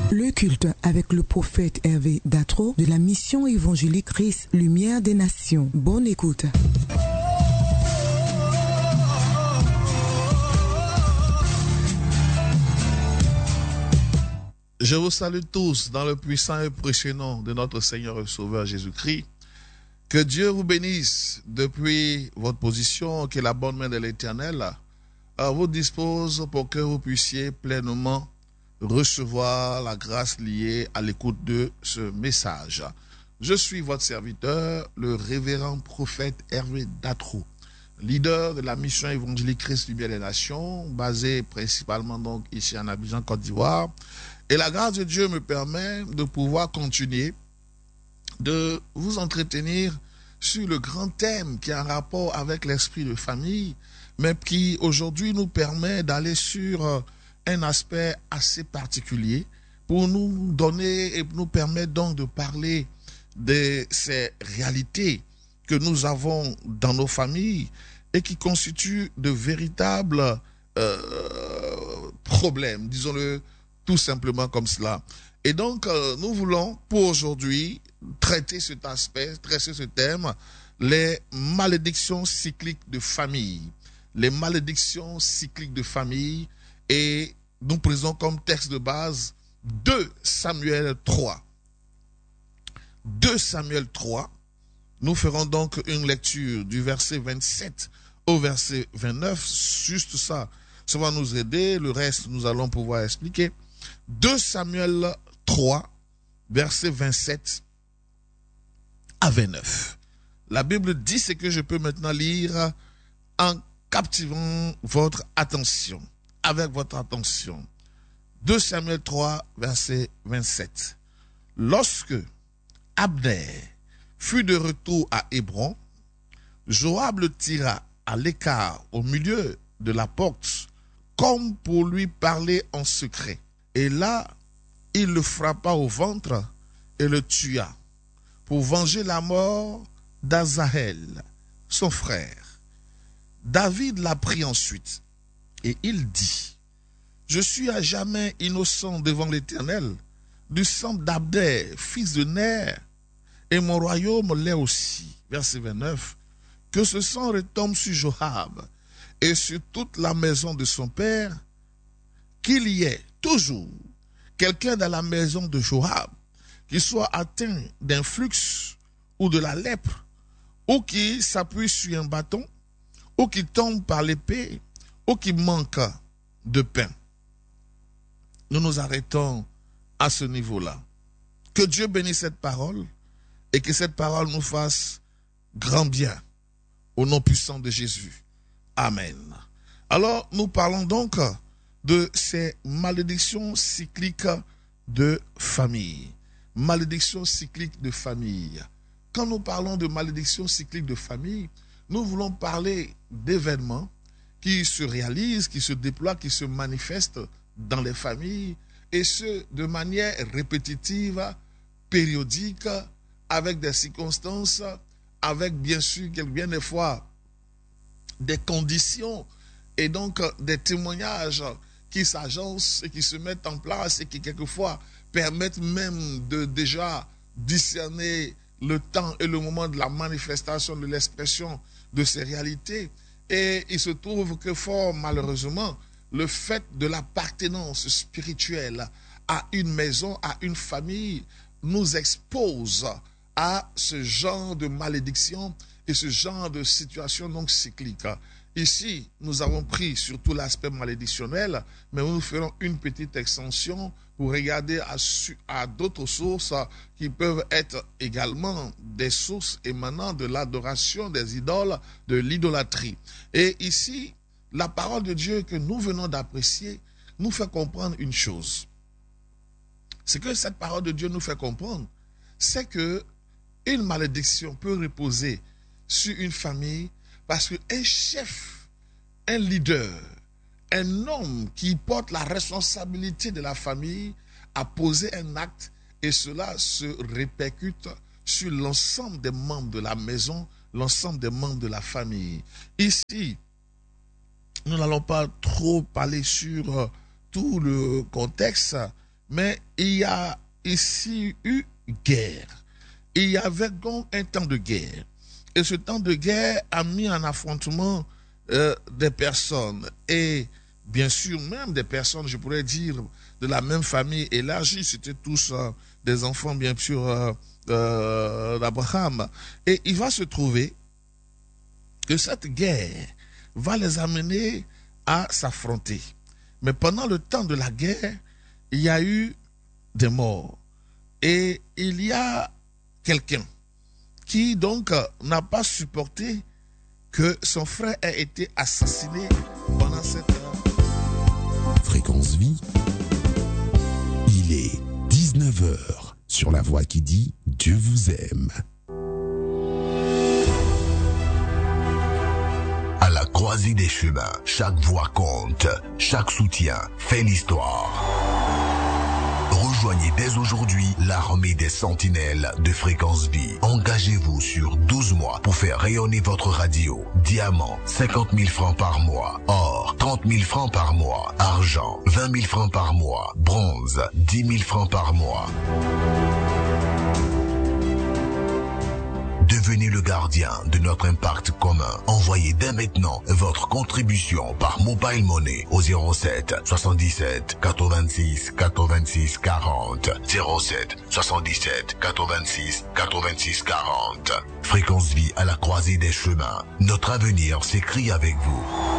Le culte avec le prophète Hervé Datro de la mission évangélique Christ, Lumière des Nations. Bonne écoute. Je vous salue tous dans le puissant et précieux nom de notre Seigneur et Sauveur Jésus-Christ. Que Dieu vous bénisse depuis votre position, que la bonne main de l'Éternel vous dispose pour que vous puissiez pleinement recevoir la grâce liée à l'écoute de ce message. Je suis votre serviteur, le révérend prophète Hervé Datro, leader de la mission évangélique Christ Lumière des Nations, basée principalement donc ici en Abidjan, Côte d'Ivoire. Et la grâce de Dieu me permet de pouvoir continuer de vous entretenir sur le grand thème qui a un rapport avec l'esprit de famille, mais qui aujourd'hui nous permet d'aller sur un aspect assez particulier pour nous donner et nous permettre donc de parler de ces réalités que nous avons dans nos familles et qui constituent de véritables problèmes, disons-le tout simplement comme cela. Et donc, nous voulons pour aujourd'hui traiter cet aspect, traiter ce thème, les malédictions cycliques de famille. Les malédictions cycliques de famille. Et nous prenons comme texte de base 2 Samuel 3. 2 Samuel 3. Nous ferons donc une lecture du verset 27 au verset 29. Juste ça, ça va nous aider. Le reste, nous allons pouvoir expliquer. 2 Samuel 3, verset 27 à 29. La Bible dit ce que je peux maintenant lire en captivant votre attention, avec votre attention. 2 Samuel 3, verset 27. Lorsque Abner fut de retour à Hébron, Joab le tira à l'écart au milieu de la porte, comme pour lui parler en secret. Et là, il le frappa au ventre et le tua, pour venger la mort d'Azahel, son frère. David l'a pris ensuite, et il dit, « Je suis à jamais innocent devant l'Éternel, du sang d'Abner, fils de Ner, et mon royaume l'est aussi. » Verset 29, « Que ce sang retombe sur Joab et sur toute la maison de son père, qu'il y ait toujours quelqu'un dans la maison de Joab qui soit atteint d'un flux ou de la lèpre, ou qui s'appuie sur un bâton, ou qui tombe par l'épée, ou qui manque de pain. » Nous nous arrêtons à ce niveau-là. Que Dieu bénisse cette parole et que cette parole nous fasse grand bien au nom puissant de Jésus. Amen. Alors, nous parlons donc de ces malédictions cycliques de famille. Malédictions cycliques de famille. Quand nous parlons de malédictions cycliques de famille, nous voulons parler d'événements qui se réalisent, qui se déploient, qui se manifestent dans les familles, et ce, de manière répétitive, périodique, avec des circonstances, avec bien sûr, bien des fois, des conditions, et donc des témoignages qui s'agencent et qui se mettent en place et qui quelquefois permettent même de déjà discerner le temps et le moment de la manifestation, de l'expression de ces réalités. Et il se trouve que fort malheureusement, le fait de l'appartenance spirituelle à une maison, à une famille, nous expose à ce genre de malédiction et ce genre de situation donc cyclique. Ici, nous avons pris surtout l'aspect malédictionnel, mais nous ferons une petite extension pour regarder à d'autres sources qui peuvent être également des sources émanant de l'adoration des idoles, de l'idolâtrie. Et ici, la parole de Dieu que nous venons d'apprécier nous fait comprendre une chose. Ce que cette parole de Dieu nous fait comprendre, c'est que une malédiction peut reposer sur une famille parce qu'un chef, un leader, un homme qui porte la responsabilité de la famille a posé un acte et cela se répercute sur l'ensemble des membres de la maison, l'ensemble des membres de la famille. Ici, nous n'allons pas trop parler sur tout le contexte, Mais il y a ici eu guerre. Il y avait donc un temps de guerre. Et ce temps de guerre a mis en affrontement des personnes. Et bien sûr, même des personnes, je pourrais dire, de la même famille élargie. C'était tous des enfants, bien sûr, d'Abraham. Et il va se trouver que cette guerre va les amener à s'affronter. Mais pendant le temps de la guerre, il y a eu des morts. Et il y a quelqu'un qui donc n'a pas supporté que son frère ait été assassiné pendant cette... Fréquence Vie, il est 19h sur la voix qui dit Dieu vous aime. À la croisée des chemins, chaque voix compte, chaque soutien fait l'histoire. Rejoignez dès aujourd'hui l'armée des sentinelles de Fréquence Vie. Engagez-vous sur 12 mois pour faire rayonner votre radio. Diamant, 50 000 francs par mois. Or, 30 000 francs par mois. Argent, 20 000 francs par mois. Bronze, 10 000 francs par mois. Devenez le gardien de notre impact commun. Envoyez dès maintenant votre contribution par Mobile Money au 07 77 86 86 40. 07 77 86 86 40. Fréquence Vie à la croisée des chemins. Notre avenir s'écrit avec vous.